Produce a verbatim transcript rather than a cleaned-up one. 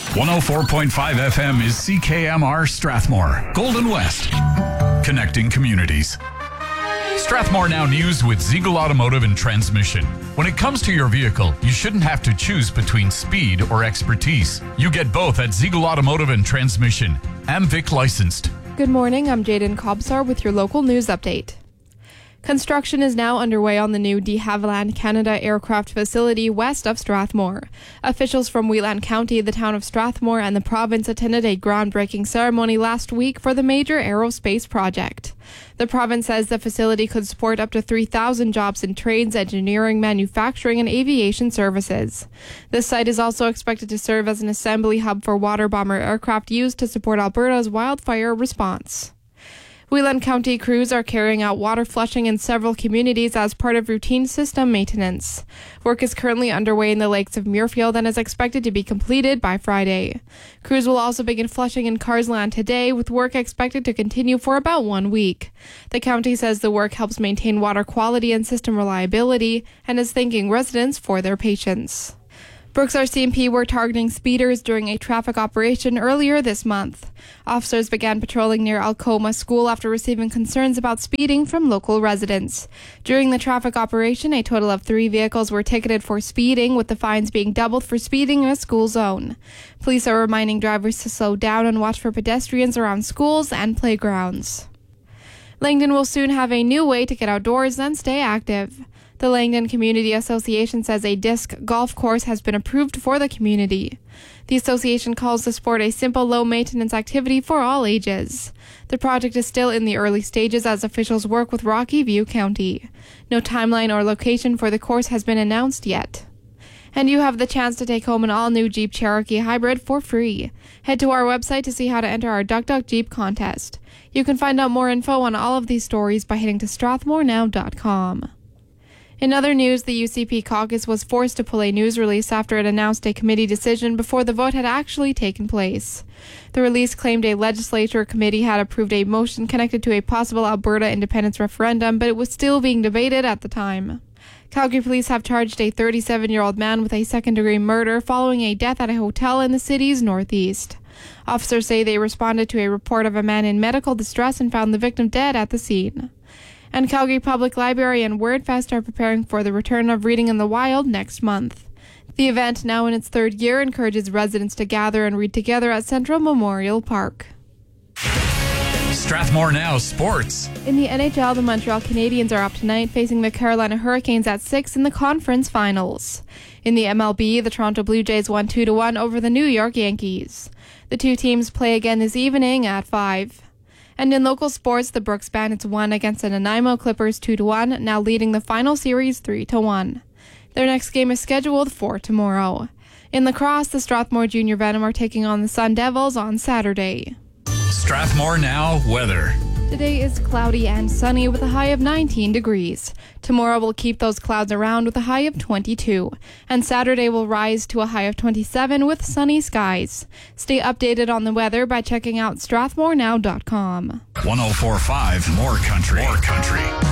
one oh four point five F M is C K M R Strathmore, Golden West, connecting communities. Strathmore Now News with Ziegel Automotive and Transmission. When it comes to your vehicle, you shouldn't have to choose between speed or expertise. You get both at Ziegel Automotive and Transmission. AmVic licensed. Good morning, I'm Jaden Kobsar with your local news update. Construction is now underway on the new de Havilland Canada aircraft facility west of Strathmore. Officials from Wheatland County, the town of Strathmore, and the province attended a groundbreaking ceremony last week for the major aerospace project. The province says the facility could support up to three thousand jobs in trades, engineering, manufacturing, and aviation services. This site is also expected to serve as an assembly hub for water bomber aircraft used to support Alberta's wildfire response. Wheatland County crews are carrying out water flushing in several communities as part of routine system maintenance. Work is currently underway in the lakes of Muirfield and is expected to be completed by Friday. Crews will also begin flushing in Carsland today, with work expected to continue for about one week. The county says the work helps maintain water quality and system reliability and is thanking residents for their patience. Brooks R C M P were targeting speeders during a traffic operation earlier this month. Officers began patrolling near Alcoma School after receiving concerns about speeding from local residents. During the traffic operation, a total of three vehicles were ticketed for speeding, with the fines being doubled for speeding in a school zone. Police are reminding drivers to slow down and watch for pedestrians around schools and playgrounds. Langdon will soon have a new way to get outdoors and stay active. The Langdon Community Association says a disc golf course has been approved for the community. The association calls the sport a simple, low-maintenance activity for all ages. The project is still in the early stages as officials work with Rocky View County. No timeline or location for the course has been announced yet. And you have the chance to take home an all-new Jeep Cherokee Hybrid for free. Head to our website to see how to enter our Duck Duck Jeep contest. You can find out more info on all of these stories by heading to strathmore now dot com. In other news, the U C P caucus was forced to pull a news release after it announced a committee decision before the vote had actually taken place. The release claimed a legislature committee had approved a motion connected to a possible Alberta independence referendum, but it was still being debated at the time. Calgary police have charged a thirty-seven-year-old man with a second-degree murder following a death at a hotel in the city's northeast. Officers say they responded to a report of a man in medical distress and found the victim dead at the scene. And Calgary Public Library and WordFest are preparing for the return of Reading in the Wild next month. The event, now in its third year, encourages residents to gather and read together at Central Memorial Park. Strathmore Now Sports. In the N H L, the Montreal Canadiens are up tonight, facing the Carolina Hurricanes at six in the conference finals. In the M L B, the Toronto Blue Jays won two to one over the New York Yankees. The two teams play again this evening at five. And in local sports, the Brooks Bandits won against the Nanaimo Clippers two to one, now leading the final series three to one. Their next game is scheduled for tomorrow. In lacrosse, the Strathmore Junior Venom are taking on the Sun Devils on Saturday. Strathmore Now weather. Today is cloudy and sunny with a high of nineteen degrees. Tomorrow will keep those clouds around with a high of twenty-two. And Saturday will rise to a high of twenty-seven with sunny skies. Stay updated on the weather by checking out strathmore now dot com. one oh four point five More Country. More Country.